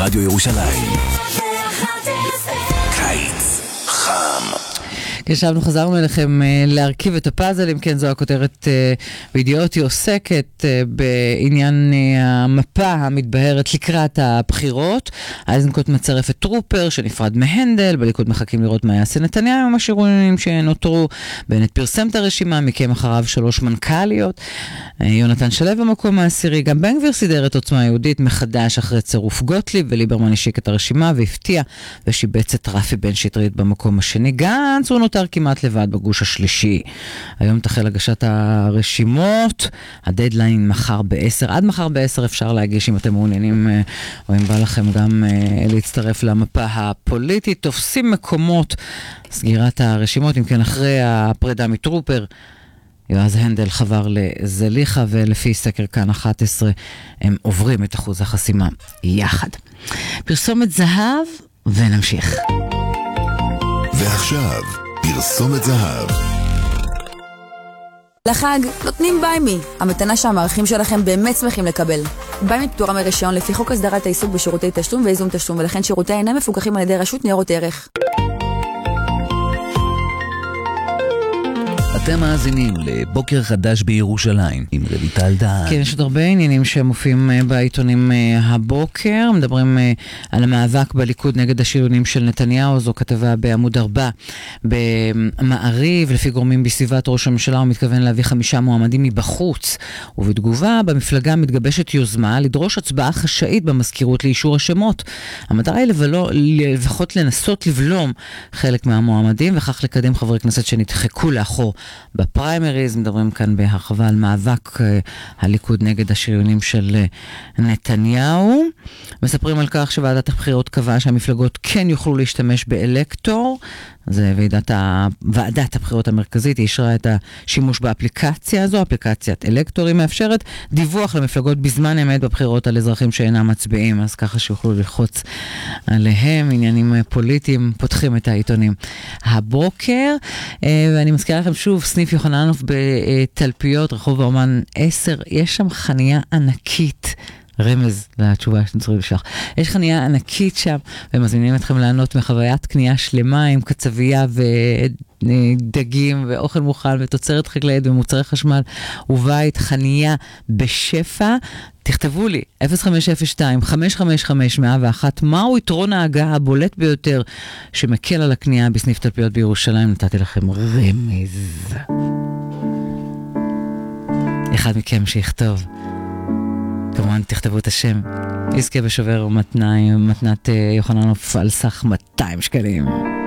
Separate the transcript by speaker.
Speaker 1: ברדיו ירושלים. קיץ חם.
Speaker 2: כשבנו חזרנו אליכם להרכיב את הפאזל, אם כן זו הכותרת בידיעות, היא עוסקת בעניין המפה המתבהרת לקראת הבחירות. איזנקוט מצרף את טרופר שנפרד מהנדל, בליכוד מחכים לראות מה יעשה נתניהו עם השריונים שנותרו. בנט פרסם את הרשימה, מכם אחריו 3 מנכ"ליות. יונתן שלו במקום העשירי, גם בן גביר סידר את עוצמה יהודית מחדש אחרי צירוף גוטליב, וליברמן השיק את הרשימה והפתיע ושיבץ את רפי בן שטרית במקום השני. גנץ הוא נותר כמעט לבד בגוש השלישי. היום תחל הגשת הרשימות, הדדליין מחר ב-10, עד מחר ב-10 אפשר להגיש אם אתם מעוניינים או אם בא לכם גם להצטרף למפה הפוליטית. תופסים מקומות סגירת הרשימות, אם כן אחרי הפרידה מטרופר יועז הנדל חבר לזליחה, ולפי סקר כאן 11 הם עוברים את אחוז החסימה יחד. פרסומת זהב ונמשיך.
Speaker 1: ועכשיו פרסומת זהב.
Speaker 3: לחג נותנים ביימי, המתנה שהמערכים שלכם באמת שמחים לקבל. ביימי פטורה מרישיון לפי חוק הסדרת העיסוק בשירותי תשלום וייזום תשלום, ולכן שירותיה אינם מפוקחים על ידי רשות ניירות ערך.
Speaker 1: אתם מאזינים לבוקר חדש בירושלים עם רויטל דהן.
Speaker 2: כן, יש עוד הרבה עניינים שמופיעים בעיתונים הבוקר. מדברים על המאבק בליכוד נגד השריונים של נתניהו. זו כתבה בעמוד 4 במעריב. לפי גורמים בסביבת ראש הממשלה הוא מתכוון להביא 5 מועמדים מבחוץ, ובתגובה במפלגה מתגבשת יוזמה לדרוש הצבעה חשאית במזכירות לאישור השמות. המטרה היא לפחות לנסות לבלום חלק מהמועמדים וכך לקדם חברי כנסת שנדחקו לאחור בפריימריז. מדברים כאן בהרחבה על מאבק הליכוד נגד השריונים של נתניהו. מספרים על כך שוועדת הבחירות קבעה שהמפלגות כן יוכלו להשתמש באלקטור. זה ועדת הבחירות המרכזית אישרה את השימוש באפליקציה הזו. אפליקציית אלקטור היא מאפשרת דיווח למפלגות בזמן אמת בבחירות על אזרחים שאינם מצביעים, אז ככה שיוכלו ללחוץ עליהם. עניינים פוליטיים פותחים את העיתונים הבוקר. ואני מזכירה לכם שוב, סניף יוחננוף בתלפיות, רחוב האומן 10, יש שם חניה ענקית. רמז לתשובה שנצטרך לשלוח. יש חניה ענקית שם, ומזמינים אתכם לענות מחוויית קנייה שלמה עם קצבייה ודגים ואוכל מוכן ותוצרת חקלאית ומוצרי חשמל ובית. חניה בשפע. תכתבו לי 0502-555-101 מהו יתרון ההגעה הבולט ביותר שמקל על הקנייה בסניף תלפיות בירושלים. נתתי לכם רמז. אחד מכם שיכתוב, כמובן תכתבו את השם, יזכה בשובר מתנת יוחננוף על סך 200 שקלים.